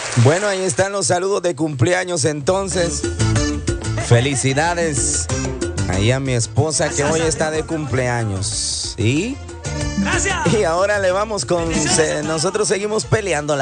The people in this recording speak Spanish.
Bueno, ahí están los saludos de cumpleaños entonces. Felicidades ahí a mi esposa que hoy está de cumpleaños. ¿Sí? Gracias. Y ahora le vamos con... Nosotros seguimos peleando.